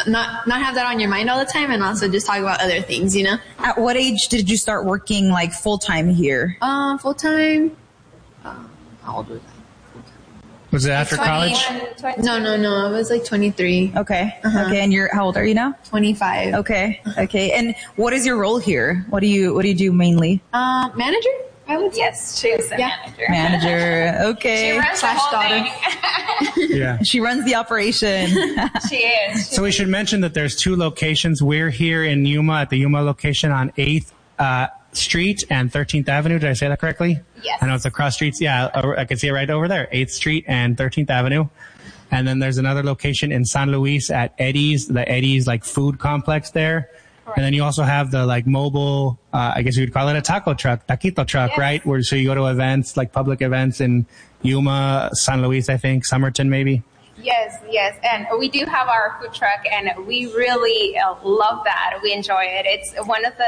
not have that on your mind all the time, and also just talk about other things, you know. At what age did you start working like full time here? Full time. How old was I? Was it after college? No. I was like 23. Okay. Okay. And how old are you now? 25. Okay. Okay. And what is your role here? What do you do mainly? Manager? I would say. Yes, she is the manager. Manager. Okay. She runs the whole thing. Yeah. She runs the operation. She is. So we should mention that there's 2 locations. We're here in Yuma at the Yuma location on 8th Street and 13th Avenue. Did I say that correctly? Yes. I know it's across streets. Yeah, I can see it right over there. 8th Street and 13th Avenue. And then there's another location in San Luis at Eddie's, the Eddie's like food complex there. Correct. And then you also have the like mobile, I guess you would call it a taquito truck, yes. Right? Where so you go to events, like public events in Yuma, San Luis, I think, Somerton maybe. Yes. And we do have our food truck, and we really love that. We enjoy it. It's one of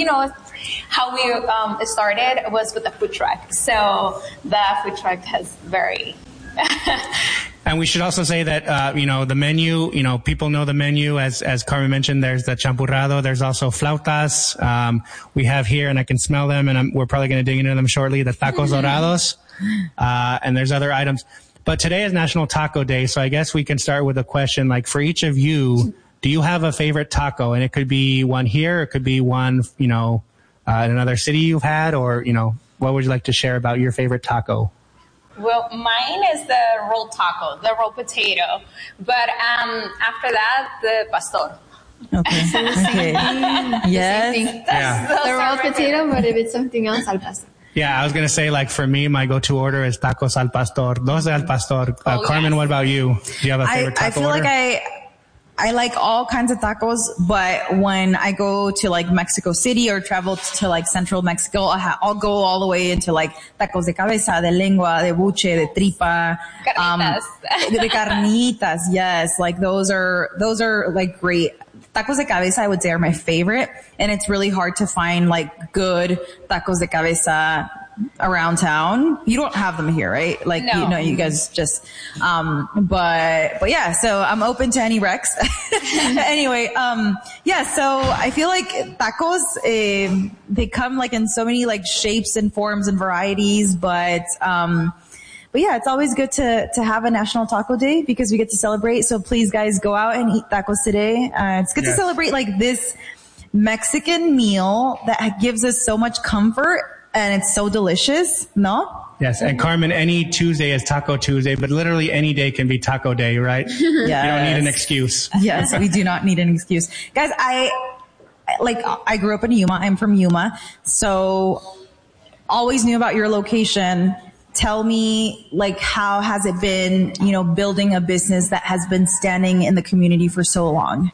how we started was with the food truck. So the food truck has very... And we should also say that, the menu, people know the menu. As Carmen mentioned, there's the champurrado. There's also flautas. We have here, and I can smell them, and we're probably going to dig into them shortly, the tacos dorados. And there's other items. But today is National Taco Day, so I guess we can start with a question. Like, for each of you, do you have a favorite taco? And it could be one here, it could be one, in another city you've had, or, what would you like to share about your favorite taco? Well, mine is the rolled taco, the rolled potato. But after that, the pastor. Okay. Yes. Yeah. The rolled potato, but if it's something else, al pastor. Yeah, I was going to say, like, for me, my go-to order is tacos al pastor, dos al pastor. Carmen, What about you? Do you have a favorite taco I feel order? like I like all kinds of tacos, but when I go to like Mexico City or travel to like central Mexico, I'll go all the way into like tacos de cabeza, de lengua, de buche, de tripa, de carnitas. Yes, like those are like great. Tacos de cabeza, I would say, are my favorite, and it's really hard to find like good tacos de cabeza around town. You don't have them here, right? Like, no. You guys just, but yeah, so I'm open to any recs. Anyway, so I feel like tacos, they come like in so many like shapes and forms and varieties, but yeah, it's always good to have a National Taco Day because we get to celebrate. So please guys, go out and eat tacos today. It's good to celebrate like this Mexican meal that gives us so much comfort. And it's so delicious, no? Yes, and Carmen, any Tuesday is Taco Tuesday, but literally any day can be Taco Day, right? Yes. You don't need an excuse. Yes, we do not need an excuse. Guys, I grew up in Yuma. I'm from Yuma. So always knew about your location. Tell me, like, how has it been, building a business that has been standing in the community for so long?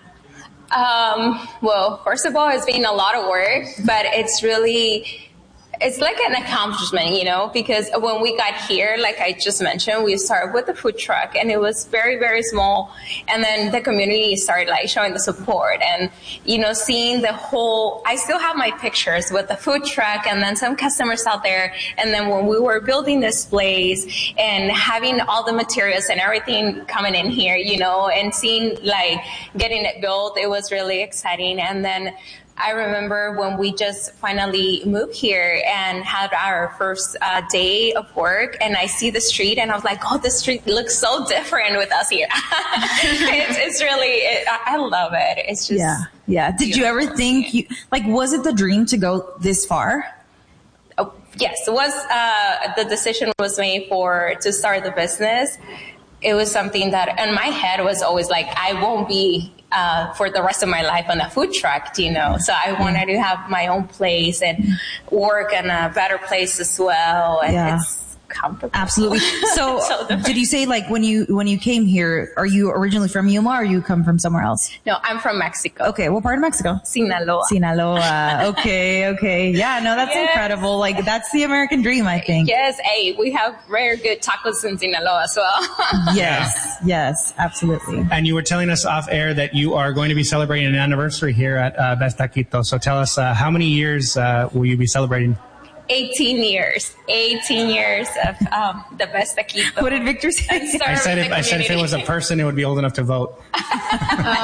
Well, first of all, it's been a lot of work, but it's like an accomplishment, because when we got here, like I just mentioned, we started with the food truck and it was very, very small. And then the community started like showing the support and, seeing the whole, I still have my pictures with the food truck and then some customers out there. And then when we were building this place and having all the materials and everything coming in here, and seeing like getting it built, it was really exciting. And then I remember when we just finally moved here and had our first day of work, and I see the street and I was like, oh, the street looks so different with us here. It's really, I love it. It's just. Yeah. Did you ever think was it the dream to go this far? Oh, yes, it was, the decision was made to start the business. It was something that in my head was always like, I won't be for the rest of my life on a food truck, So I wanted to have my own place and work in a better place as well. And it's comfortable. Absolutely. So did you say when you came here, are you originally from Yuma or you come from somewhere else? No, I'm from Mexico. Okay. What part of Mexico? Sinaloa. Okay. Yeah, no, that's incredible. Like that's the American dream, I think. Yes. Hey, we have very good tacos in Sinaloa as well. Yes, absolutely. And you were telling us off air that you are going to be celebrating an anniversary here at Best Taquito. So tell us, how many years will you be celebrating? 18 years of the Best Taquito. What did Victor say? I said if it was a person, it would be old enough to vote.